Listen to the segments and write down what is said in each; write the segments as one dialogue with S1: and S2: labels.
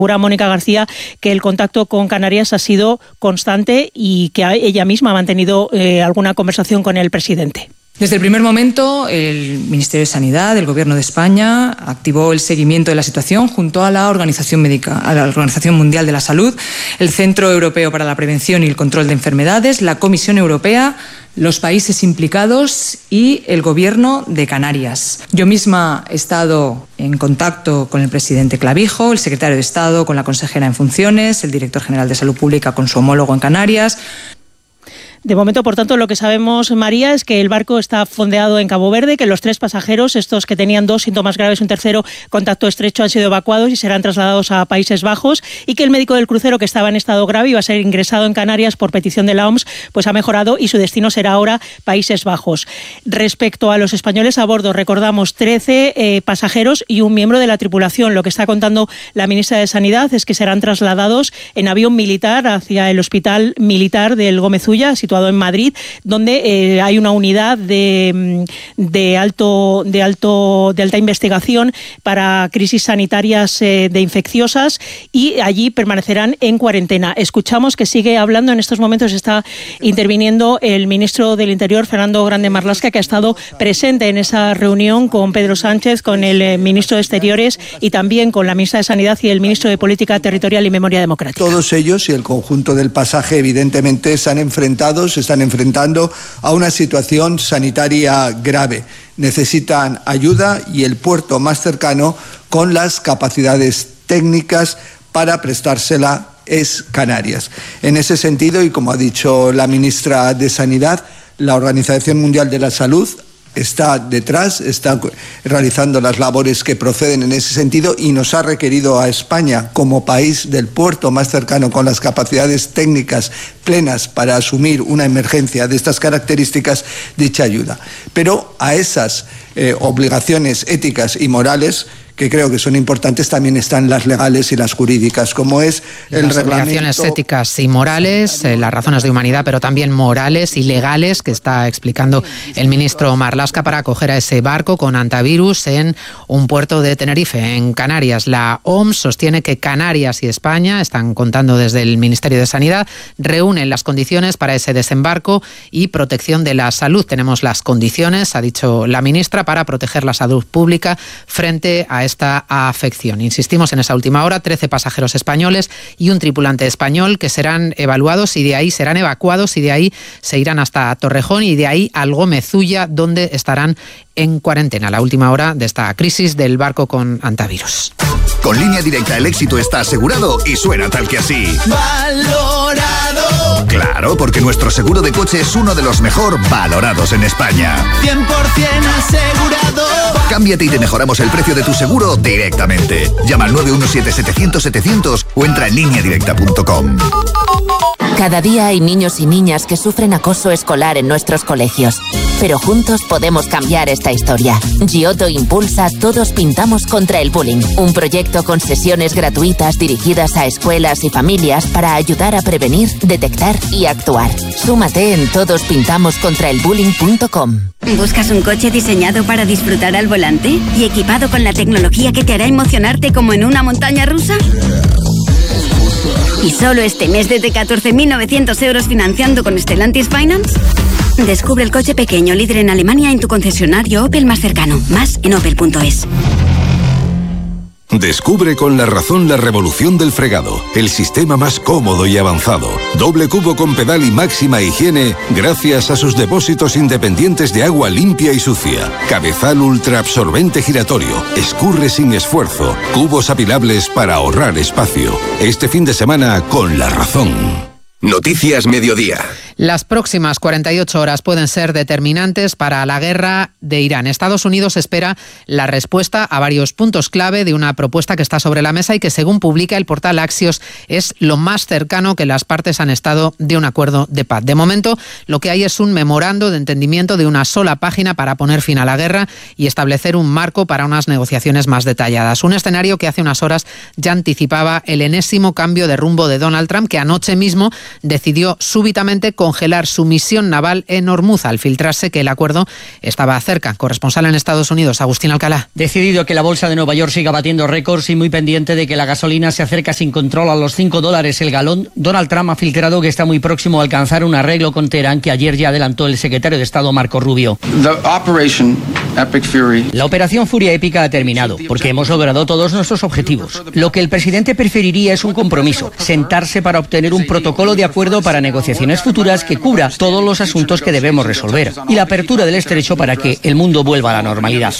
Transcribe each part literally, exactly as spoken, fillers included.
S1: Mónica García que el contacto con Canarias ha sido constante y que ella misma ha mantenido eh, alguna conversación con el presidente.
S2: Desde el primer momento, el Ministerio de Sanidad, el Gobierno de España, activó el seguimiento de la situación junto a la Organización Médica, a la Organización Mundial de la Salud, el Centro Europeo para la Prevención y el Control de Enfermedades, la Comisión Europea, los países implicados y el Gobierno de Canarias. Yo misma he estado en contacto con el presidente Clavijo, el secretario de Estado con la consejera en funciones, el director general de Salud Pública con su homólogo en Canarias.
S1: De momento, por tanto, lo que sabemos, María, es que el barco está fondeado en Cabo Verde, que los tres pasajeros, estos que tenían dos síntomas graves y un tercero contacto estrecho, han sido evacuados y serán trasladados a Países Bajos, y que el médico del crucero, que estaba en estado grave y va a ser ingresado en Canarias por petición de la O M S, pues ha mejorado y su destino será ahora Países Bajos. Respecto a los españoles a bordo, recordamos trece eh, pasajeros y un miembro de la tripulación. Lo que está contando la ministra de Sanidad es que serán trasladados en avión militar hacia el Hospital Militar del Gómez Ulla, situado en Madrid, donde eh, hay una unidad de, de, alto, de, alto, de alta investigación para crisis sanitarias eh, de infecciosas, y allí permanecerán en cuarentena. Escuchamos que sigue hablando, en estos momentos está interviniendo el ministro del Interior, Fernando Grande Marlaska, que ha estado presente en esa reunión con Pedro Sánchez, con el eh, ministro de Exteriores y también con la ministra de Sanidad y el ministro de Política Territorial y Memoria Democrática.
S3: Todos ellos y el conjunto del pasaje evidentemente se han enfrentado se están enfrentando a una situación sanitaria grave. Necesitan ayuda y el puerto más cercano con las capacidades técnicas para prestársela es Canarias. En ese sentido, y como ha dicho la ministra de Sanidad, la Organización Mundial de la Salud está detrás, está realizando las labores que proceden en ese sentido y nos ha requerido a España, como país del puerto más cercano con las capacidades técnicas plenas para asumir una emergencia de estas características, dicha ayuda. Pero a esas eh, obligaciones éticas y morales, que creo que son importantes, también están las legales y las jurídicas, como es el
S4: las
S3: reglamento...
S4: obligaciones éticas y morales, eh, las razones de humanidad, pero también morales y legales, que está explicando el ministro Marlaska para acoger a ese barco con antivirus en un puerto de Tenerife, en Canarias. La O M S sostiene que Canarias y España, están contando desde el Ministerio de Sanidad, reúnen las condiciones para ese desembarco y protección de la salud. Tenemos las condiciones, ha dicho la ministra, para proteger la salud pública frente a esta afección. Insistimos en esa última hora, trece pasajeros españoles y un tripulante español que serán evaluados y de ahí serán evacuados y de ahí se irán hasta Torrejón y de ahí al Gómez Ulla, donde estarán en cuarentena. La última hora de esta crisis del barco con antivirus.
S5: Con Línea Directa el éxito está asegurado y suena tal que así. ¡Valorado! Claro, porque nuestro seguro de coche es uno de los mejor valorados en España.
S6: cien por ciento asegurado.
S5: Cámbiate y te mejoramos el precio de tu seguro directamente. Llama al nueve uno siete, setecientos, setecientos o entra en línea directa punto com.
S7: Cada día hay niños y niñas que sufren acoso escolar en nuestros colegios. Pero juntos podemos cambiar esta historia. Giotto impulsa Todos Pintamos contra el Bullying, un proyecto con sesiones gratuitas dirigidas a escuelas y familias para ayudar a prevenir, detectar y actuar. Súmate en todos pintamos contra el bullying punto com.
S8: ¿Buscas un coche diseñado para disfrutar al volante y equipado con la tecnología que te hará emocionarte como en una montaña rusa? ¿Y solo este mes desde catorce mil novecientos euros financiando con Stellantis Finance? Descubre el coche pequeño líder en Alemania en tu concesionario Opel más cercano. Más en opel punto es.
S9: Descubre con La Razón la revolución del fregado, el sistema más cómodo y avanzado. Doble cubo con pedal y máxima higiene gracias a sus depósitos independientes de agua limpia y sucia. Cabezal ultra absorbente giratorio, escurre sin esfuerzo, cubos apilables para ahorrar espacio. Este fin de semana con La Razón.
S5: Noticias Mediodía.
S4: Las próximas cuarenta y ocho horas pueden ser determinantes para la guerra de Irán. Estados Unidos espera la respuesta a varios puntos clave de una propuesta que está sobre la mesa y que, según publica el portal Axios, es lo más cercano que las partes han estado de un acuerdo de paz. De momento, lo que hay es un memorando de entendimiento de una sola página para poner fin a la guerra y establecer un marco para unas negociaciones más detalladas. Un escenario que hace unas horas ya anticipaba el enésimo cambio de rumbo de Donald Trump, que anoche mismo decidió súbitamente congelar congelar su misión naval en Hormuz al filtrarse que el acuerdo estaba cerca. Corresponsal en Estados Unidos, Agustín Alcalá.
S10: Decidido que la bolsa de Nueva York siga batiendo récords y muy pendiente de que la gasolina se acerca sin control a los cinco dólares el galón, Donald Trump ha filtrado que está muy próximo a alcanzar un arreglo con Teherán que ayer ya adelantó el secretario de Estado Marco Rubio. La operación Furia Épica ha terminado porque hemos logrado todos nuestros objetivos. Lo que el presidente preferiría es un compromiso, sentarse para obtener un protocolo de acuerdo para negociaciones futuras que cubra todos los asuntos que debemos resolver y la apertura del estrecho para que el mundo vuelva a la normalidad.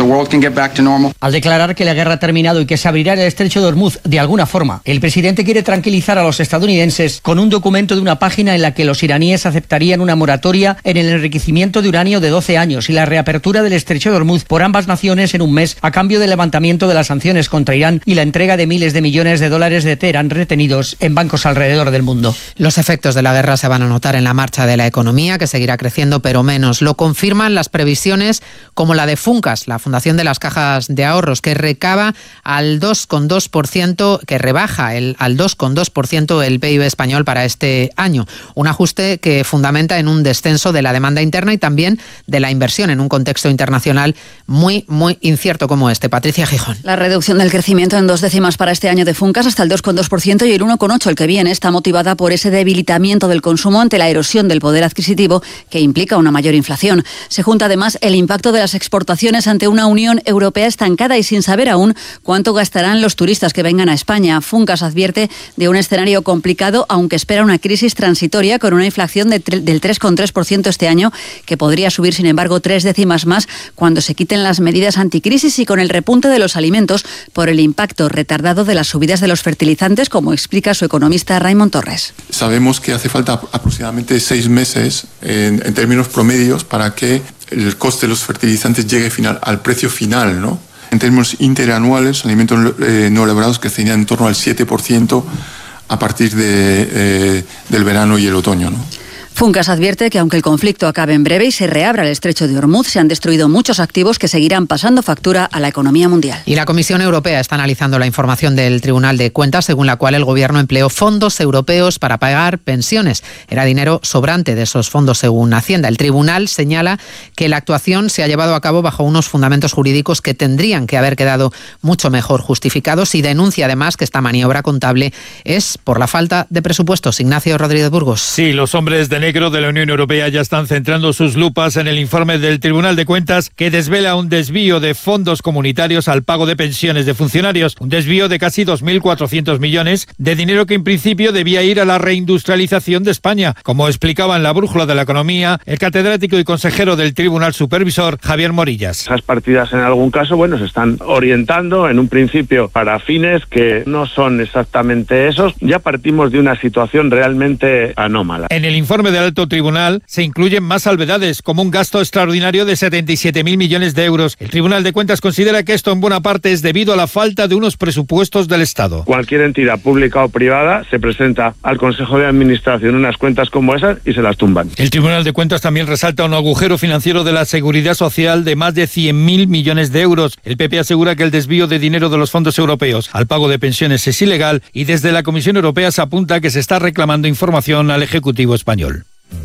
S10: Al declarar que la guerra ha terminado y que se abrirá el estrecho de Hormuz de alguna forma, el presidente quiere tranquilizar a los estadounidenses con un documento de una página en la que los iraníes aceptarían una moratoria en el enriquecimiento de uranio de doce años y la reapertura del estrecho de Hormuz por ambas naciones en un mes a cambio del levantamiento de las sanciones contra Irán y la entrega de miles de millones de dólares de Teherán retenidos en bancos alrededor del mundo.
S4: Los efectos de la guerra se van a notar en la marcha de la economía, que seguirá creciendo pero menos. Lo confirman las previsiones como la de Funcas, la Fundación de las Cajas de Ahorros, que recaba al dos coma dos por ciento, que rebaja el, al dos coma dos por ciento el P I B español para este año. Un ajuste que fundamenta en un descenso de la demanda interna y también de la inversión en un contexto internacional muy, muy incierto como este. Patricia Gijón.
S11: La reducción del crecimiento en dos décimas para este año de Funcas hasta el dos coma dos por ciento y el uno coma ocho por ciento el que viene está motivada por ese debilitamiento del consumo ante la erosión del poder adquisitivo que implica una mayor inflación. Se junta además el impacto de las exportaciones ante una Unión Europea estancada y sin saber aún cuánto gastarán los turistas que vengan a España. Funcas advierte de un escenario complicado, aunque espera una crisis transitoria con una inflación de tre- del tres coma tres por ciento este año, que podría subir, sin embargo, tres décimas más cuando se quiten las medidas anticrisis y con el repunte de los alimentos por el impacto retardado de las subidas de los fertilizantes, como explica su economista Raimon Torres.
S12: Sabemos que hace falta aproximadamente seis meses en, en términos promedios para que el coste de los fertilizantes llegue final, al precio final, ¿no? En términos interanuales, los alimentos eh, no elaborados crecerían en torno al siete por ciento a partir de, eh, del verano y el otoño, ¿no?
S11: Funcas advierte que aunque el conflicto acabe en breve y se reabra el estrecho de Hormuz, se han destruido muchos activos que seguirán pasando factura a la economía mundial.
S4: Y la Comisión Europea está analizando la información del Tribunal de Cuentas, según la cual el Gobierno empleó fondos europeos para pagar pensiones. Era dinero sobrante de esos fondos, según Hacienda. El Tribunal señala que la actuación se ha llevado a cabo bajo unos fundamentos jurídicos que tendrían que haber quedado mucho mejor justificados y denuncia además que esta maniobra contable es por la falta de presupuestos. Ignacio Rodríguez Burgos.
S13: Sí, los hombres de negro de la Unión Europea ya están centrando sus lupas en el informe del Tribunal de Cuentas que desvela un desvío de fondos comunitarios al pago de pensiones de funcionarios, un desvío de casi dos mil cuatrocientos millones de dinero que en principio debía ir a la reindustrialización de España, como explicaba en la Brújula de la Economía el catedrático y consejero del Tribunal Supervisor, Javier Morillas.
S14: Esas partidas en algún caso, bueno, se están orientando en un principio para fines que no son exactamente esos. Ya partimos de una situación realmente anómala.
S13: En el informe del Alto Tribunal se incluyen más salvedades, como un gasto extraordinario de setenta y siete mil millones de euros. El Tribunal de Cuentas considera que esto en buena parte es debido a la falta de unos presupuestos del Estado.
S14: Cualquier entidad pública o privada se presenta al Consejo de Administración unas cuentas como esas y se las tumban.
S13: El Tribunal de Cuentas también resalta un agujero financiero de la Seguridad Social de más de cien mil millones de euros. El P P asegura que el desvío de dinero de los fondos europeos al pago de pensiones es ilegal y desde la Comisión Europea se apunta que se está reclamando información al Ejecutivo español.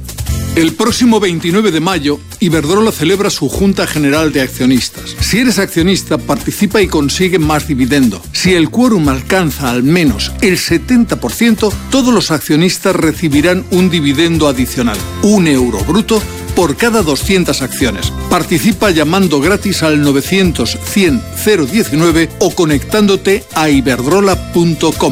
S15: El próximo veintinueve de mayo, Iberdrola celebra su Junta General de Accionistas. Si eres accionista, participa y consigue más dividendo. Si el quórum alcanza al menos el setenta por ciento, todos los accionistas recibirán un dividendo adicional, un euro bruto, por cada doscientas acciones. Participa llamando gratis al novecientos cien cero diecinueve o conectándote a iberdrola punto com.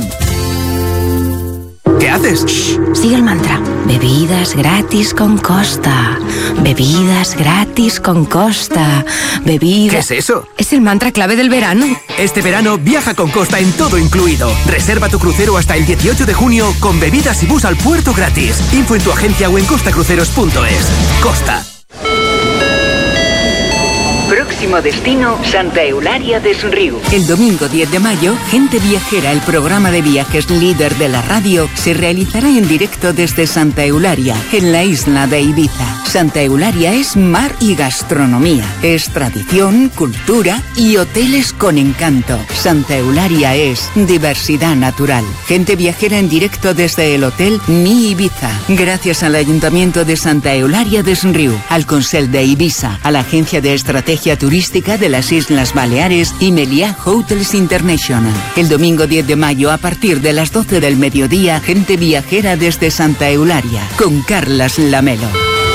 S16: ¿Qué haces?
S17: Shh, sigue el mantra. Bebidas gratis con Costa. Bebidas gratis con Costa. Bebidas...
S16: ¿Qué es eso?
S17: Es el mantra clave del verano.
S16: Este verano viaja con Costa en todo incluido. Reserva tu crucero hasta el dieciocho de junio con bebidas y bus al puerto gratis. Info en tu agencia o en costacruceros punto es. Costa.
S18: Próximo Próximo destino, Santa Eulalia des Riu.
S19: El domingo diez de mayo, Gente Viajera, el programa de viajes líder de la radio, se realizará en directo desde Santa Eulalia, en la isla de Ibiza. Santa Eulalia es mar y gastronomía. Es tradición, cultura y hoteles con encanto. Santa Eulalia es diversidad natural. Gente Viajera en directo desde el Hotel Mi Ibiza. Gracias al Ayuntamiento de Santa Eulalia des Riu, al Consell de Ibiza, a la Agencia de Estrategia Turística de las Islas Baleares y Meliá Hotels International. El domingo diez de mayo, a partir de las doce del mediodía, Gente Viajera desde Santa Eulalia, con Carlas Lamelo.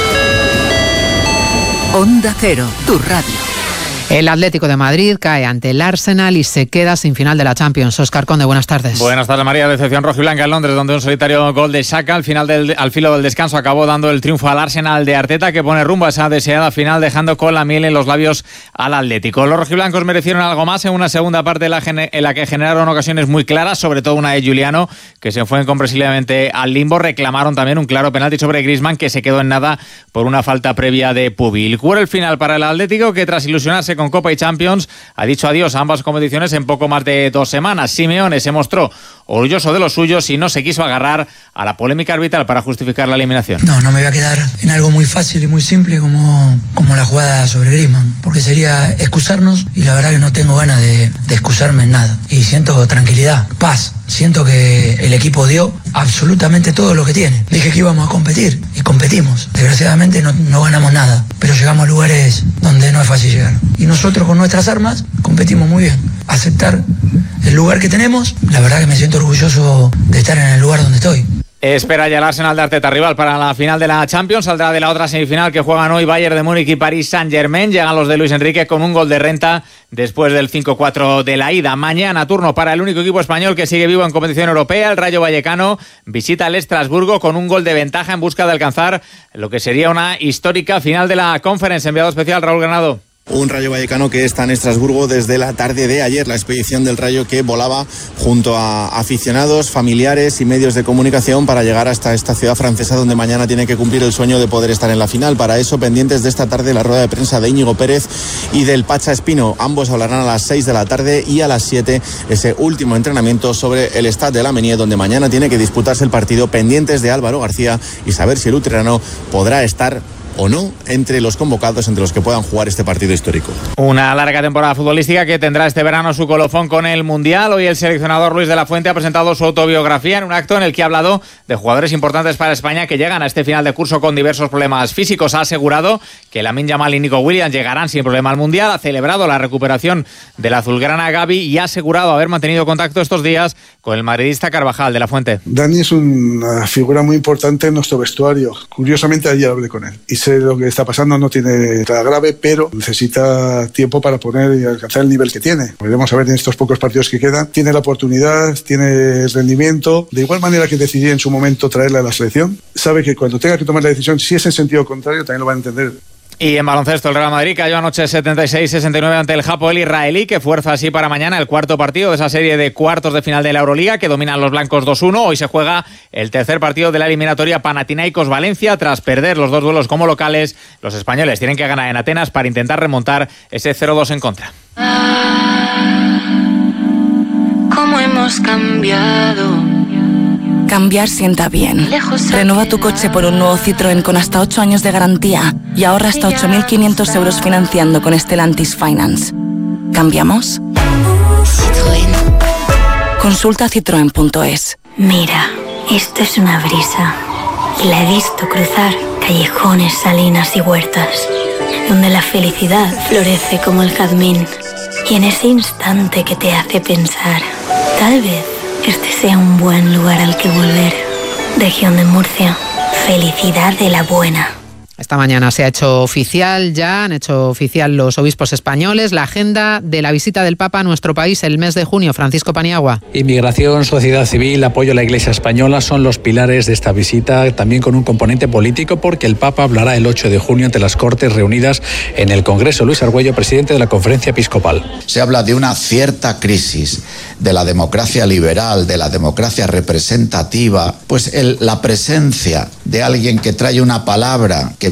S19: Onda Cero, tu radio.
S4: El Atlético de Madrid cae ante el Arsenal y se queda sin final de la Champions. Óscar Conde, buenas tardes.
S20: Buenas tardes, María. Decepción rojiblanca en Londres, donde un solitario gol de Xhaka al final del, al filo del descanso acabó dando el triunfo al Arsenal de Arteta, que pone rumbo a esa deseada final, dejando con la miel en los labios al Atlético. Los rojiblancos merecieron algo más en una segunda parte en la, en la que generaron ocasiones muy claras, sobre todo una de Giuliano, que se fue incomprensiblemente al limbo. Reclamaron también un claro penalti sobre Griezmann, que se quedó en nada por una falta previa de Pubil. Cuero el final para el Atlético, que tras ilusionarse con Copa y Champions ha dicho adiós a ambas competiciones en poco más de dos semanas. Simeone se mostró orgulloso de los suyos y no se quiso agarrar a la polémica arbitral para justificar la eliminación.
S21: No, no me voy a quedar en algo muy fácil y muy simple como, como la jugada sobre Griezmann, porque sería excusarnos y la verdad que no tengo ganas de, de excusarme en nada. Y siento tranquilidad, paz. Siento que el equipo dio absolutamente todo lo que tiene. Dije que íbamos a competir y competimos. Desgraciadamente no, no ganamos nada, pero llegamos a lugares donde no es fácil llegar. Y nosotros con nuestras armas competimos muy bien. Aceptar el lugar que tenemos, la verdad que me siento orgulloso de estar en el lugar donde estoy.
S20: Espera ya el Arsenal de Arteta, rival para la final de la Champions. Saldrá de la otra semifinal que juegan hoy Bayern de Múnich y París Saint-Germain. Llegan los de Luis Enrique con un gol de renta después del cinco cuatro de la ida. Mañana turno para el único equipo español que sigue vivo en competición europea. El Rayo Vallecano visita el Estrasburgo con un gol de ventaja en busca de alcanzar lo que sería una histórica final de la Conference. Enviado especial Raúl Granado.
S22: Un Rayo Vallecano que está en Estrasburgo desde la tarde de ayer, la expedición del Rayo que volaba junto a aficionados, familiares y medios de comunicación para llegar hasta esta ciudad francesa donde mañana tiene que cumplir el sueño de poder estar en la final. Para eso, pendientes de esta tarde la rueda de prensa de Íñigo Pérez y del Pacha Espino. Ambos hablarán a las seis de la tarde y a las siete ese último entrenamiento sobre el Stade de la Menier, donde mañana tiene que disputarse el partido, pendientes de Álvaro García y saber si el utrerano podrá estar o no entre los convocados, entre los que puedan jugar este partido histórico.
S20: Una larga temporada futbolística que tendrá este verano su colofón con el Mundial. Hoy el seleccionador Luis de la Fuente ha presentado su autobiografía en un acto en el que ha hablado de jugadores importantes para España que llegan a este final de curso con diversos problemas físicos. Ha asegurado que Lamine Yamal y Nico Williams llegarán sin problema al Mundial. Ha celebrado la recuperación del azulgrana Gavi y ha asegurado haber mantenido contacto estos días con el madridista Carvajal. De la Fuente.
S23: Dani es una figura muy importante en nuestro vestuario. Curiosamente ayer hablé con él y sé lo que está pasando, no tiene nada grave, pero necesita tiempo para poner y alcanzar el nivel que tiene. Veremos a ver en estos pocos partidos que quedan. Tiene la oportunidad, tiene el rendimiento. De igual manera que decidí en su momento traerla a la selección, sabe que cuando tenga que tomar la decisión, si es en sentido contrario, también lo van a entender.
S20: Y en baloncesto, el Real Madrid cayó anoche setenta y seis sesenta y nueve ante el Hapoel israelí, que fuerza así para mañana el cuarto partido de esa serie de cuartos de final de la Euroliga, que dominan los blancos dos uno. Hoy se juega el tercer partido de la eliminatoria Panathinaikos-Valencia. Tras perder los dos duelos como locales, los españoles tienen que ganar en Atenas para intentar remontar ese cero dos en contra.
S24: ¿Cómo hemos cambiado? Cambiar sienta bien. Renueva tu coche por un nuevo Citroën con hasta ocho años de garantía y ahorra hasta ocho mil quinientos euros financiando con Stellantis Finance. ¿Cambiamos? Citroën. Consulta citroen punto es.
S25: Mira, esto es una brisa. Y la he visto cruzar callejones, salinas y huertas, donde la felicidad florece como el jazmín. Y en ese instante que te hace pensar, tal vez este sea un buen lugar al que volver. Región de Murcia. Felicidad de la buena.
S4: Esta mañana se ha hecho oficial, ya han hecho oficial los obispos españoles, la agenda de la visita del Papa a nuestro país el mes de junio. Francisco Paniagua.
S26: Inmigración, sociedad civil, apoyo a la Iglesia española son los pilares de esta visita, también con un componente político, porque el Papa hablará el ocho de junio ante las Cortes reunidas en el Congreso. Luis Argüello, presidente de la Conferencia Episcopal.
S27: Se habla de una cierta crisis de la democracia liberal, de la democracia representativa. Pues el, la presencia de alguien que trae una palabra que viene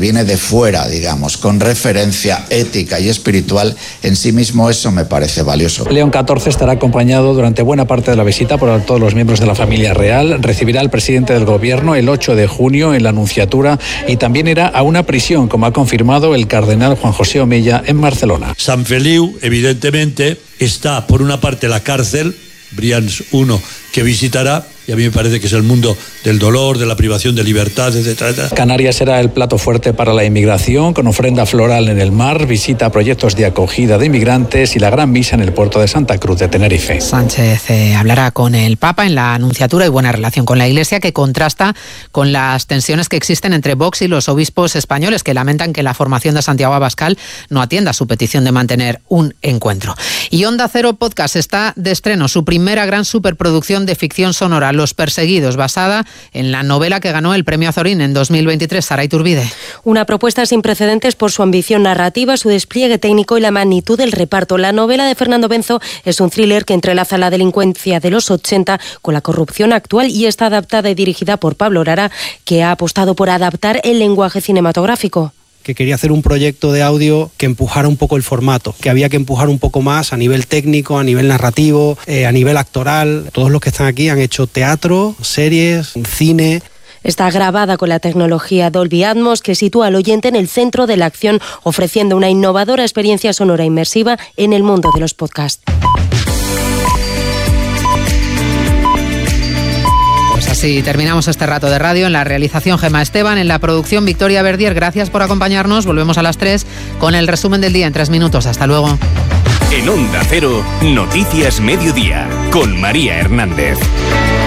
S27: viene de fuera, digamos, con referencia ética y espiritual, en sí mismo eso me parece valioso.
S26: León catorce estará acompañado durante buena parte de la visita por todos los miembros de la familia real. Recibirá al presidente del gobierno el ocho de junio en la Anunciatura y también irá a una prisión, como ha confirmado el cardenal Juan José Omella en Barcelona.
S1: Sant Feliu, evidentemente, está por una parte la cárcel, Brians uno, que visitará, y a mí me parece que es el mundo del dolor, de la privación de libertad, etcétera, etcétera.
S26: Canarias será el plato fuerte para la inmigración, con ofrenda floral en el mar, visita a proyectos de acogida de inmigrantes y la gran misa en el puerto de Santa Cruz de Tenerife.
S4: Sánchez eh, hablará con el Papa en la Anunciatura y buena relación con la Iglesia, que contrasta con las tensiones que existen entre Vox y los obispos españoles, que lamentan que la formación de Santiago Abascal no atienda su petición de mantener un encuentro. Y Onda Cero Podcast está de estreno su primera gran superproducción de ficción sonora, Los Perseguidos, basada en la novela que ganó el Premio Azorín en dos mil veintitrés. Sara Iturbide.
S2: Una propuesta sin precedentes por su ambición narrativa, su despliegue técnico y la magnitud del reparto. La novela de Fernando Benzo es un thriller que entrelaza la delincuencia de los ochenta con la corrupción actual y está adaptada y dirigida por Pablo Rara, que ha apostado por adaptar el lenguaje cinematográfico.
S3: Que quería hacer un proyecto de audio que empujara un poco el formato, que había que empujar un poco más a nivel técnico, a nivel narrativo, eh, a nivel actoral. Todos los que están aquí han hecho teatro, series, cine.
S2: Está grabada con la tecnología Dolby Atmos, que sitúa al oyente en el centro de la acción, ofreciendo una innovadora experiencia sonora inmersiva en el mundo de los podcasts.
S4: Así terminamos este rato de radio. En la realización Gemma Esteban, en la producción Victoria Verdier. Gracias por acompañarnos. Volvemos a las tres con el resumen del día en tres minutos. Hasta luego.
S6: En Onda Cero, Noticias Mediodía, con María Hernández.